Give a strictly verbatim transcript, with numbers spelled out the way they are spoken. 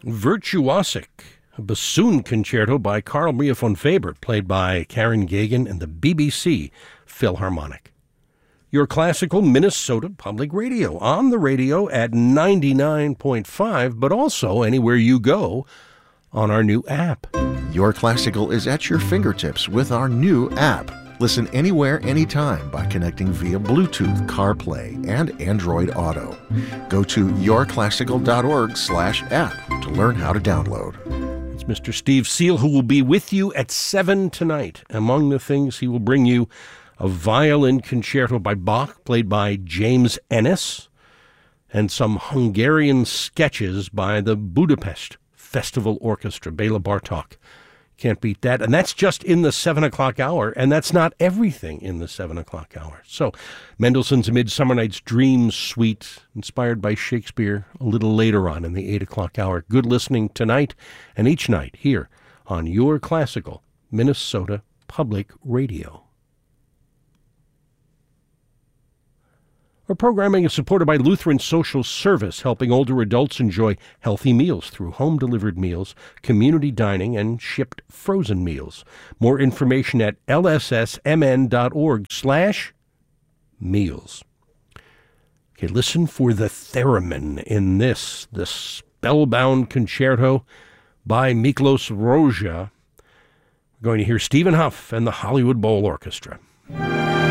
Virtuosic, a bassoon concerto by Carl Maria von Weber, played by Karen Gagan and the B B C Philharmonic. Your classical Minnesota Public Radio, on the radio at ninety-nine point five, but also anywhere you go on our new app. Your Classical is at your fingertips with our new app. Listen anywhere, anytime by connecting via Bluetooth, CarPlay, and Android Auto. Go to yourclassical.org slash app to learn how to download. It's Mister Steve Seal, who will be with you at seven tonight. Among the things he will bring you, a violin concerto by Bach, played by James Ennis, and some Hungarian sketches by the Budapest Festival Orchestra, Bela Bartok. Can't beat that. And that's just in the seven o'clock hour, and that's not everything in the seven o'clock hour. So Mendelssohn's Midsummer Night's Dream Suite, inspired by Shakespeare, a little later on in the eight o'clock hour. Good listening tonight and each night here on Your Classical Minnesota Public Radio. Our programming is supported by Lutheran Social Service, helping older adults enjoy healthy meals through home-delivered meals, community dining, and shipped frozen meals. More information at lssmn.org slash meals. Okay, listen for the theremin in this, the Spellbound Concerto by Miklos Rozsa. We're going to hear Stephen Huff and the Hollywood Bowl Orchestra.